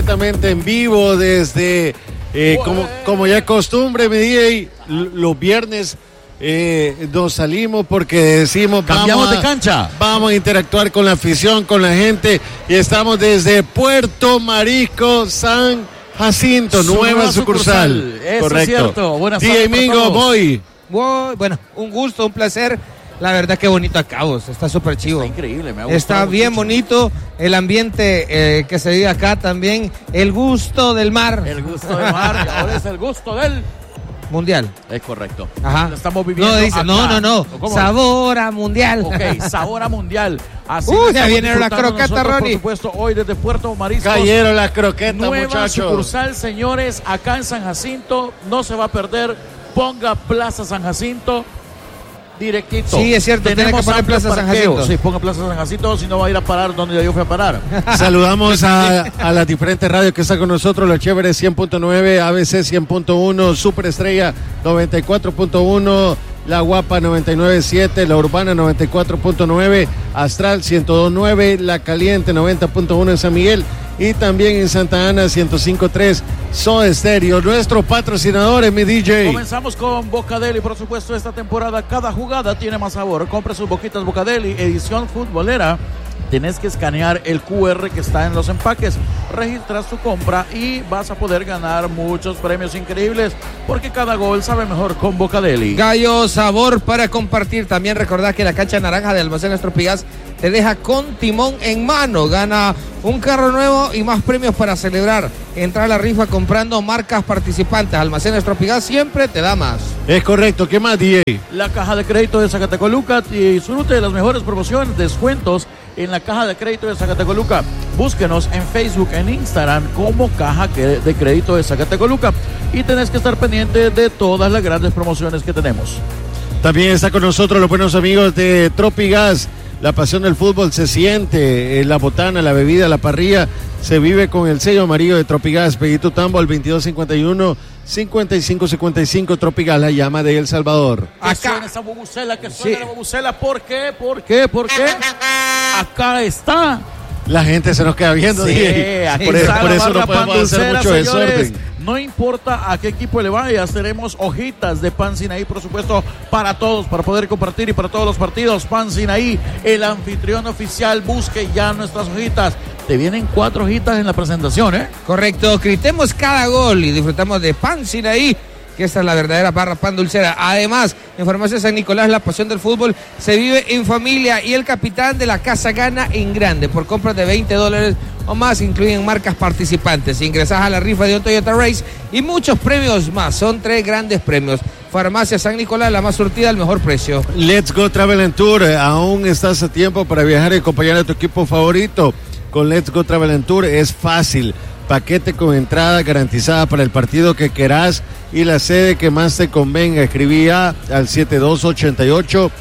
completamente en vivo desde, como ya es costumbre, mi DJ, los viernes nos salimos porque decimos cambiamos de cancha, vamos a interactuar con la afición, con la gente, y estamos desde Puerto Marisco, San Jacinto, nueva sucursal. Eso correcto. Es cierto. Buenas DJ tardes. Mingo, voy. Bueno, un gusto, un placer. La verdad que bonito acá, vos. Está súper chivo. Está increíble, me ha gustado. Está bien bonito el ambiente que se vive acá también. El gusto del mar. El gusto del mar, y ahora es el gusto del mundial. Es correcto. Ajá. Lo estamos viviendo. No, dice, acá. no. ¿Cómo? Sabor a mundial. Ok, sabor a mundial. Así ya vienen las croquetas, Ronnie. Por supuesto, hoy desde Puerto Marisco. Cayeron las croquetas, nueva muchachos. Sucursal, señores, acá en San Jacinto. No se va a perder. Ponga Plaza San Jacinto directito. Sí, es cierto, tiene que poner Plaza San Jacinto. Sí, ponga Plaza San Jacinto, si no va a ir a parar donde yo fui a parar. Saludamos a las diferentes radios que están con nosotros, La Chévere 100.9, ABC 100.1, Superestrella 94.1, La Guapa 99.7, La Urbana 94.9, Astral 102.9, La Caliente 90.1 en San Miguel y también en Santa Ana 105.3, Soda Stereo. Nuestros patrocinadores, mi DJ. Comenzamos con Bocadeli, por supuesto, esta temporada cada jugada tiene más sabor. Compre sus boquitas Bocadeli, edición futbolera. Tenés que escanear el QR que está en los empaques, registras tu compra y vas a poder ganar muchos premios increíbles porque cada gol sabe mejor con Bocadeli. Gallo, sabor para compartir. También recordad que la cancha naranja de Almacén Estropigas te deja con timón en mano. Gana un carro nuevo y más premios para celebrar. Entra a la rifa comprando marcas participantes. Almacén Estropigas siempre te da más. Es correcto. ¿Qué más, DJ? La caja de crédito de Zacatecoluca y disfrute de las mejores promociones, descuentos en la caja de crédito de Zacatecoluca. Búsquenos en Facebook, en Instagram como caja de crédito de Zacatecoluca y tenés que estar pendiente de todas las grandes promociones que tenemos. También está con nosotros los buenos amigos de Tropigas. La pasión del fútbol se siente, la botana, la bebida, la parrilla, se vive con el sello amarillo de Tropigas. Pedí tu tambo al 2251-5555. Tropigas, la llama de El Salvador. Que suena esa bubucela, que suena la bubucela. ¿Por qué? Acá está. La gente se nos queda viendo. Sí, DJ. por eso no podemos hacer mucho desorden. No importa a qué equipo le vayas, tenemos hojitas de Pan Sinaí, por supuesto, para todos, para poder compartir y para todos los partidos. Pan Sinaí, el anfitrión oficial, busque ya nuestras hojitas. Te vienen 4 hojitas en la presentación, ¿eh? Correcto, gritemos cada gol y disfrutamos de Pan Sinaí, que esta es la verdadera barra pan dulcera. Además, en Farmacia San Nicolás, la pasión del fútbol se vive en familia y el capitán de la casa gana en grande. Por compras de $20 o más, incluyen marcas participantes. Ingresás a la rifa de un Toyota Race y muchos premios más. Son 3 grandes premios. Farmacia San Nicolás, la más surtida al mejor precio. Let's Go Travel and Tour. Aún estás a tiempo para viajar y acompañar a tu equipo favorito. Con Let's Go Travel and Tour es fácil. Paquete con entrada garantizada para el partido que querás y la sede que más te convenga. Escribí al 7288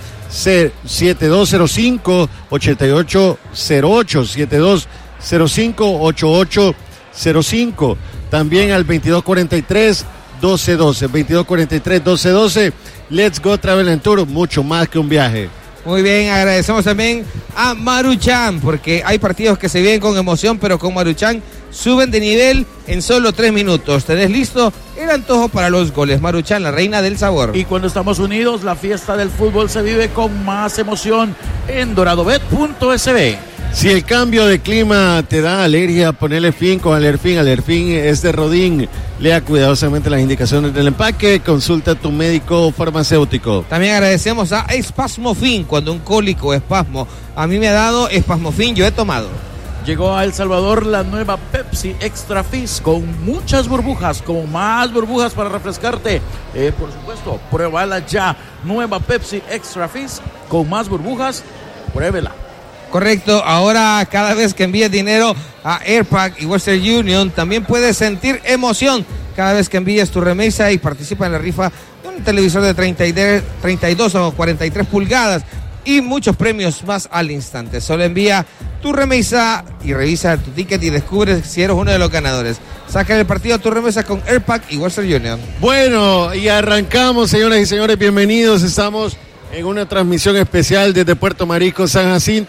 7205 8808 7205 8805. También al 2243 1212 2243 1212. Let's Go Travel and Tour, mucho más que un viaje. Muy bien, agradecemos también a Maruchan, porque hay partidos que se vienen con emoción, pero con Maruchan suben de nivel en solo 3 minutos. ¿Tenés listo? El antojo para los goles. Maruchan, la reina del sabor. Y cuando estamos unidos, la fiesta del fútbol se vive con más emoción en doradobet.sb. Si el cambio de clima te da alergia, ponele fin con Alerfin. Alerfin es de Rodin. Lea cuidadosamente las indicaciones del empaque. Consulta a tu médico farmacéutico. También agradecemos a Espasmofin, cuando un cólico o espasmo. A mí me ha dado Espasmofin, yo he tomado. Llegó a El Salvador la nueva Pepsi Extra Fizz con muchas burbujas, con más burbujas para refrescarte. Por supuesto, pruébala ya. Nueva Pepsi Extra Fizz con más burbujas, pruébela. Correcto, ahora cada vez que envíes dinero a Airpack y Western Union, también puedes sentir emoción cada vez que envíes tu remesa y participa en la rifa de un televisor de 32 o 43 pulgadas y muchos premios más al instante. Solo envía tu remesa y revisa tu ticket y descubre si eres uno de los ganadores. Saca el partido a tu remesa con Airpack y Western Union. Bueno, y arrancamos, señoras y señores, bienvenidos. Estamos en una transmisión especial desde Puerto Marisco, San Jacinto,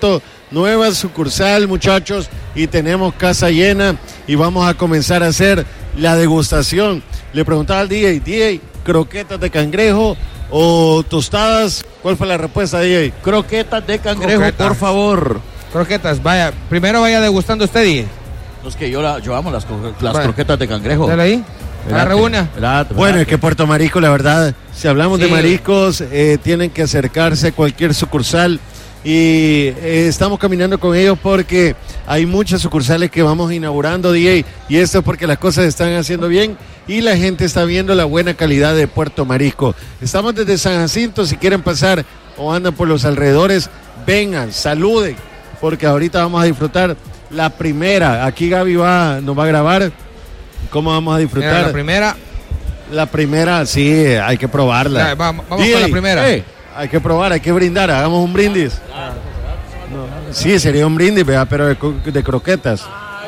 nueva sucursal, muchachos, y tenemos casa llena y vamos a comenzar a hacer la degustación. Le preguntaba al DJ, croquetas de cangrejo o tostadas. ¿Cuál fue la respuesta, DJ? Croquetas de cangrejo, por favor. Croquetas, vaya, primero vaya degustando usted, DJ. Es que yo amo las croquetas de cangrejo. Dale ahí. Agarra una. Bueno, es que Puerto Marisco, la verdad, si hablamos de mariscos, tienen que acercarse a cualquier sucursal. Y estamos caminando con ellos porque hay muchas sucursales que vamos inaugurando, DJ, y esto es porque las cosas se están haciendo bien y la gente está viendo la buena calidad de Puerto Marisco. Estamos desde San Jacinto, si quieren pasar o andan por los alrededores, vengan, saluden, porque ahorita vamos a disfrutar la primera. Aquí Gaby nos va a grabar cómo vamos a disfrutar. Mira, la primera. La primera, sí, hay que probarla. Vamos con la primera. Hay que probar, hay que brindar, hagamos un brindis. No, sí, sería un brindis, ¿verdad? Pero de croquetas.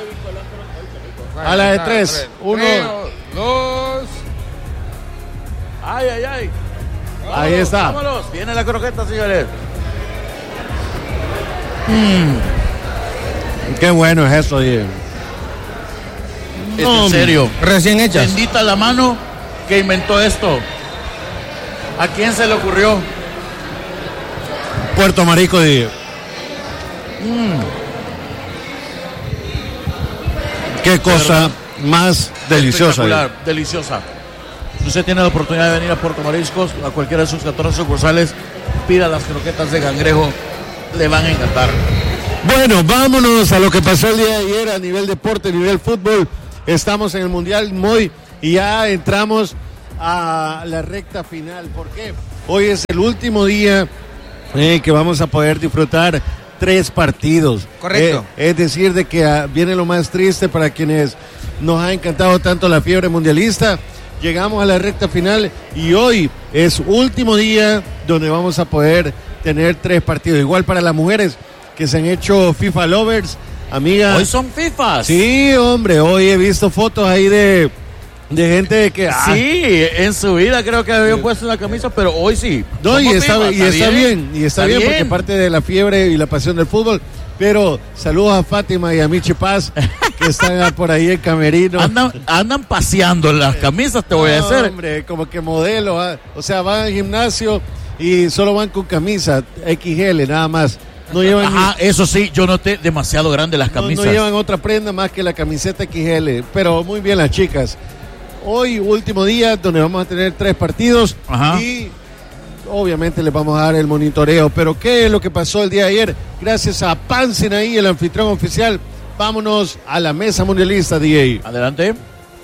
A la de 3, 1, 2. Ay. Ahí está. Vámonos. Viene la croqueta, señores. Qué bueno es eso, DJ. En serio. Recién hechas. Bendita la mano que inventó esto. ¿A quién se le ocurrió? Puerto Marisco, DJ. Qué cosa más deliciosa. Deliciosa. Si usted tiene la oportunidad de venir a Puerto Mariscos, a cualquiera de sus 14 sucursales, pida las croquetas de cangrejo, le van a encantar. Bueno, vámonos a lo que pasó el día de ayer a nivel deporte, a nivel fútbol. Estamos en el Mundial Moy y ya entramos a la recta final. ¿Por qué? Hoy es el último día que vamos a poder disfrutar 3 partidos. Correcto. Es decir, de que viene lo más triste para quienes nos ha encantado tanto la fiebre mundialista. Llegamos a la recta final y hoy es último día donde vamos a poder tener 3 partidos. Igual para las mujeres que se han hecho FIFA lovers, amiga. Hoy son FIFAs. Sí, hombre, hoy he visto fotos ahí de gente que... Sí, en su vida creo que había puesto una camisa, pero hoy sí. No, y está bien, porque parte de la fiebre y la pasión del fútbol. Pero saludos a Fátima y a Michi Paz, que están por ahí en camerino. Andan paseando las camisas, te voy a hacer. Hombre, como que modelo, o sea, van al gimnasio y solo van con camisa XL, nada más. No llevan eso sí, yo noté demasiado grande las camisas. No llevan otra prenda más que la camiseta XL, pero muy bien las chicas. Hoy, último día, donde vamos a tener 3 partidos. Y obviamente les vamos a dar el monitoreo. Pero ¿qué es lo que pasó el día de ayer? Gracias a Pansen ahí, el anfitrión oficial. Vámonos a la mesa mundialista, DJ. Adelante.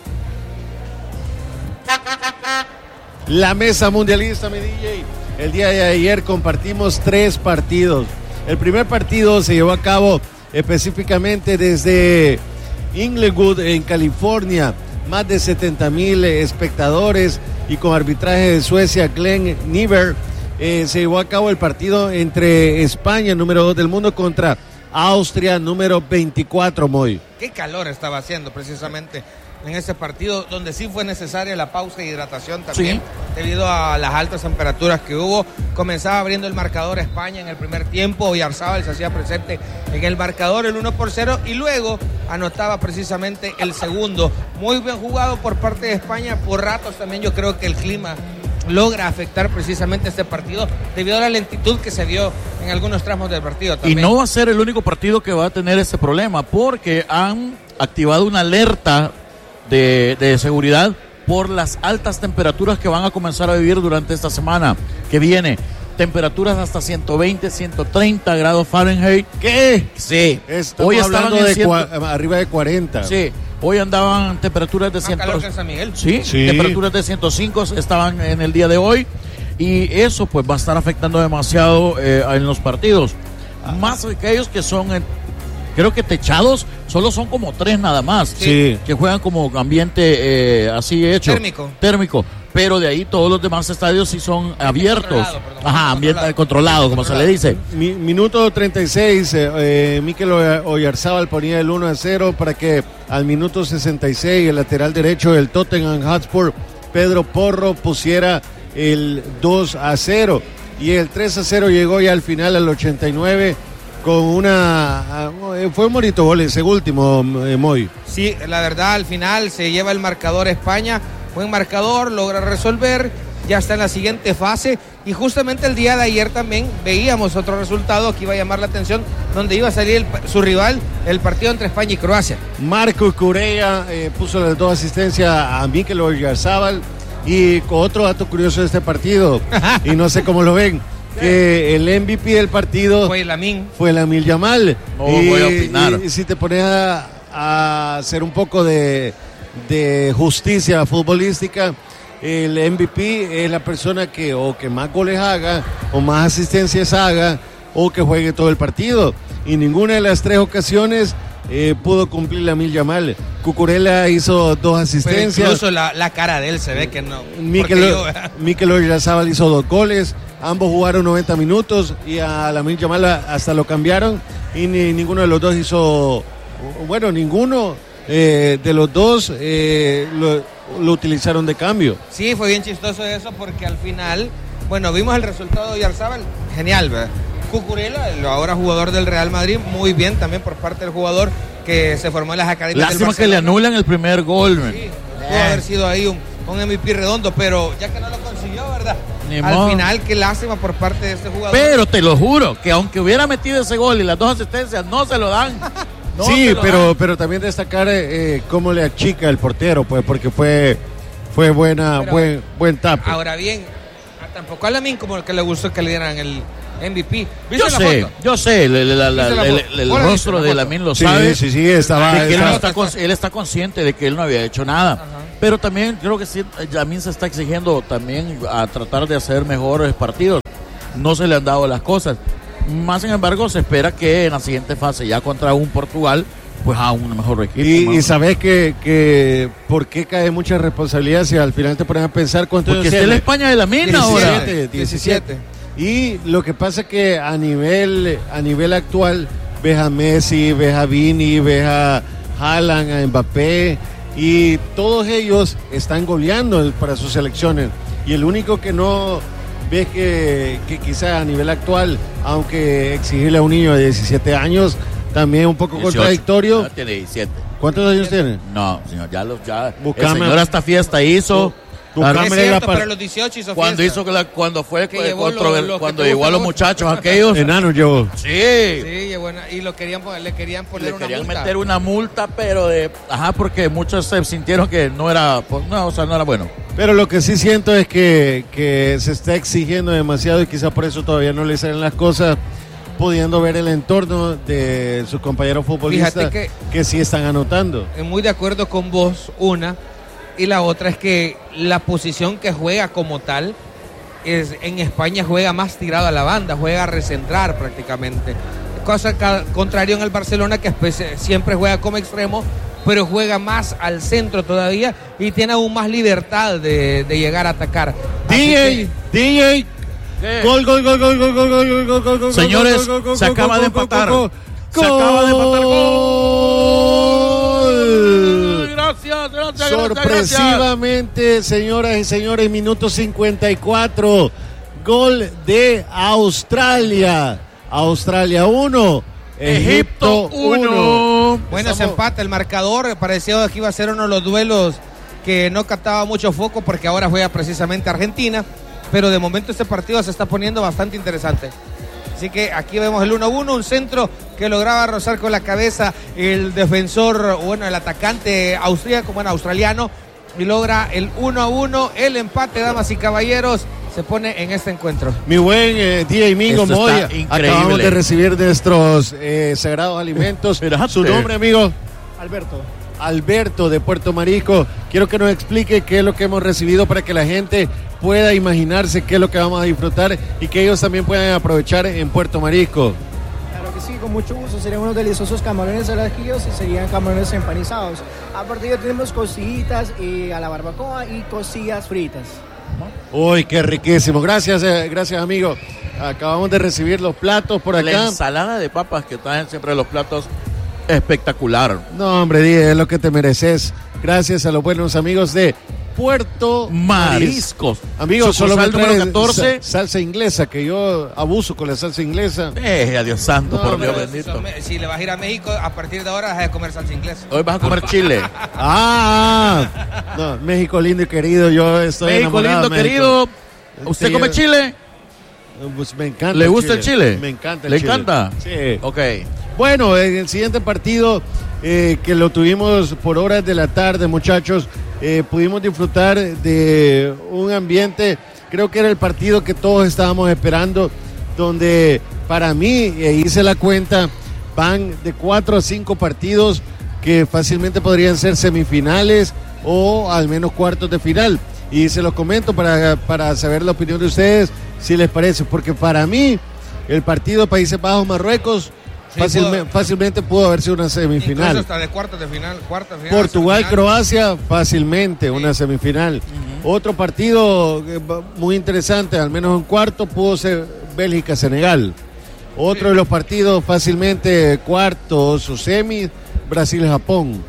La mesa mundialista, mi DJ. El día de ayer compartimos 3 partidos. El primer partido se llevó a cabo específicamente desde Inglewood, en California. Más de 70,000 espectadores y con arbitraje de Suecia, Glenn Niver. Se llevó a cabo el partido entre España, número 2 del mundo, contra Austria, número 24, Moy. Qué calor estaba haciendo precisamente en ese partido, donde sí fue necesaria la pausa de hidratación también, debido a las altas temperaturas que hubo. Comenzaba abriendo el marcador España en el primer tiempo, Oyarzábal se hacía presente en el marcador, el 1-0, y luego anotaba precisamente el segundo. Muy bien jugado por parte de España. Por ratos también yo creo que el clima logra afectar precisamente este partido debido a la lentitud que se dio en algunos tramos del partido también. Y no va a ser el único partido que va a tener este problema, porque han activado una alerta de seguridad por las altas temperaturas que van a comenzar a vivir durante esta semana que viene. Temperaturas hasta 120, 130 grados Fahrenheit. ¿Qué? Sí. Estamos hoy estaban arriba de 40. Sí. Hoy andaban temperaturas de 100. calor que en San Miguel. Sí, temperaturas de 105 estaban en el día de hoy. Y eso pues va a estar afectando demasiado en los partidos. Más aquellos que son... creo que techados solo son como 3 nada más. Sí. Que juegan como ambiente así hecho. Térmico. Pero de ahí todos los demás estadios sí son abiertos. Ambiente controlado, como se le dice. Minuto 36, Mikel Oyarzábal ponía el 1-0 para que al minuto 66 el lateral derecho del Tottenham Hotspur, Pedro Porro, pusiera el 2-0. Y el 3-0 llegó ya al final, al 89, fue un bonito gol ese último, Moy. Sí, la verdad, al final se lleva el marcador España, buen marcador, logra resolver, ya está en la siguiente fase, y justamente el día de ayer también veíamos otro resultado que iba a llamar la atención, donde iba a salir su rival, el partido entre España y Croacia. Marco Correa puso las 2 asistencias a Mikel Oyarzabal, y con otro dato curioso de este partido, y no sé cómo lo ven, que el MVP del partido fue Lamine Yamal. No voy a opinar. Y si te pones a hacer un poco de justicia futbolística, el MVP es la persona que o que más goles haga, o más asistencias haga, o que juegue todo el partido. Y ninguna de las 3 ocasiones pudo cumplir Lamine Yamal. Cucurella hizo 2 asistencias. Pero incluso la cara de él se ve que no. Mikel Oyarzabal hizo 2 goles. Ambos jugaron 90 minutos y a Lamine Yamal hasta lo cambiaron. Y ninguno de los dos hizo. Bueno, ninguno de los dos lo utilizaron de cambio. Sí, fue bien chistoso eso porque al final, bueno, vimos el resultado de Oyarzabal, genial, ¿verdad? Cucurella, el ahora jugador del Real Madrid, muy bien también por parte del jugador que se formó en las academias del Barcelona. Lástima que le anulan el primer gol, man. Sí, pudo haber sido ahí un MVP redondo, pero ya que no lo consiguió, ¿verdad? Al final, qué lástima por parte de este jugador. Pero te lo juro, que aunque hubiera metido ese gol y las 2 asistencias, no se lo dan. No sí, pero también destacar cómo le achica el portero, pues, porque fue buen tap. Ahora bien, tampoco a Lamine como el que le gustó que le dieran el MVP. Yo sé, el rostro de Lamine lo sabe. Sí, estaba. Él está consciente de que él no había hecho nada. Ajá. Pero también creo que sí, Lamine se está exigiendo también a tratar de hacer mejores partidos. No se le han dado las cosas. Más sin embargo, se espera que en la siguiente fase, ya contra un Portugal, pues a un mejor equipo. Y sabes que por qué cae mucha responsabilidad si al final te ponen a pensar cuánto. Porque está en la España de Lamine ahora. 17. Y lo que pasa es que a nivel actual ves a Messi, ves a Vini, ves a Haaland, a Mbappé, y todos ellos están goleando para sus selecciones. Y el único que no ves que quizá a nivel actual, aunque exigirle a un niño de 17 años, también es un poco 18, contradictorio. No, tiene 17. ¿Cuántos años tiene? No, señor, ya el señor hasta fiesta hizo. Claro, es cierto, pero a los 18 hizo cuando fiesta. Cuando llevó a los muchachos aquellos. Enanos llevó. Sí, llevó, y le querían poner una multa. Meter una multa, pero porque muchos se sintieron que no era bueno. Pero lo que sí siento es que se está exigiendo demasiado y quizá por eso todavía no le salen las cosas, pudiendo ver el entorno de sus compañeros futbolistas que sí están anotando. Muy de acuerdo con vos, y la otra es que la posición que juega como tal en España juega más tirado a la banda, juega a recentrar prácticamente, cosa contrario en el Barcelona, que siempre juega como extremo, pero juega más al centro todavía y tiene aún más libertad de llegar a atacar. DJ Gol. Señores, se acaba de empatar. Gracias. Sorpresivamente, señoras y señores, minuto 54. Gol de Australia. Australia 1, Egipto 1. Bueno, se empata el marcador. Parecía que iba a ser uno de los duelos que no captaba mucho foco porque ahora juega precisamente Argentina. Pero de momento este partido se está poniendo bastante interesante. Así que aquí vemos el 1-1, un centro que lograba rozar con la cabeza el defensor, el atacante australiano, y logra el 1-1, el empate, damas y caballeros, se pone en este encuentro. Mi buen DJ Mingo Moya, acabamos de recibir nuestros sagrados alimentos. ¿Su nombre, amigo? Alberto de Puerto Marisco. Quiero que nos explique qué es lo que hemos recibido para que la gente pueda imaginarse qué es lo que vamos a disfrutar y que ellos también puedan aprovechar en Puerto Marisco. Claro que sí, con mucho gusto. Serían unos deliciosos camarones al ajillo y serían camarones empanizados. Aparte de ello tenemos costillitas a la barbacoa y costillas fritas. Uy, qué riquísimo. Gracias amigo. Acabamos de recibir los platos por acá. La ensalada de papas que traen siempre los platos, espectacular. No, hombre, es lo que te mereces. Gracias a los buenos amigos de Puerto Mariscos. Amigos, solo me número traen 14. salsa inglesa, que yo abuso con la salsa inglesa. Adiós santo, No, por pero Dios bendito. Si le vas a ir a México, a partir de ahora vas a comer salsa inglesa. Hoy vas a comer chile. No, México lindo y querido, yo estoy México enamorado lindo, de México. querido. ¿Usted come chile? Pues me encanta. ¿Le gusta el chile? Me encanta el ¿Le chile. encanta? Sí. Ok. Bueno, en el siguiente partido, que lo tuvimos por horas de la tarde, muchachos, pudimos disfrutar de un ambiente, creo que era el partido que todos estábamos esperando, donde para mí, hice la cuenta, van de 4 a 5 partidos que fácilmente podrían ser semifinales o al menos cuartos de final. Y se los comento para saber la opinión de ustedes, si les parece, porque para mí el partido Países Bajos-Marruecos Sí, fácilmente pudo haber sido una semifinal. Incluso hasta de cuarta de final. Portugal-Croacia, fácilmente una semifinal. Otro partido muy interesante, al menos en cuarto, pudo ser Bélgica-Senegal. Otro de los partidos fácilmente cuartos o semis, Brasil-Japón.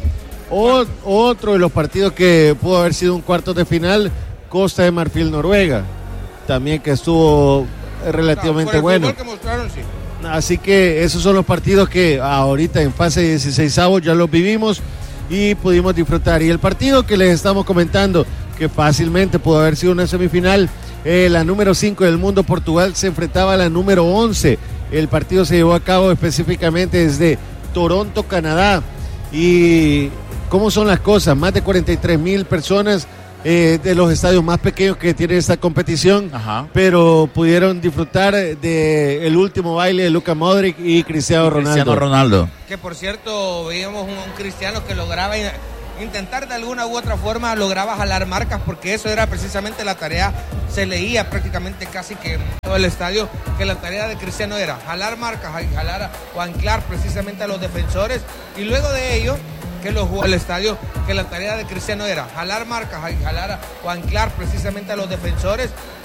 Otro de los partidos que pudo haber sido un cuarto de final, Costa de Marfil-Noruega, también que estuvo relativamente bueno. Que mostraron, sí. Así que esos son los partidos que ahorita en fase de 16avos ya los vivimos y pudimos disfrutar. Y el partido que les estamos comentando, que fácilmente pudo haber sido una semifinal, la número 5 del mundo, Portugal, se enfrentaba a la número 11. El partido se llevó a cabo específicamente desde Toronto, Canadá. Y cómo son las cosas, más de 43,000 personas, de los estadios más pequeños que tiene esta competición. Ajá. Pero pudieron disfrutar de el último baile de Luka Modric y Cristiano Ronaldo. Que por cierto, veíamos un Cristiano que lograba intentar de alguna u otra forma, lograba jalar marcas, porque eso era precisamente la tarea. Se leía prácticamente casi que en todo el estadio que la tarea de Cristiano era jalar marcas, jalar o anclar precisamente a los defensores, y luego de ello que lo jugó al estadio, que la tarea de Cristiano era jalar marcas, jalar o anclar precisamente a los defensores,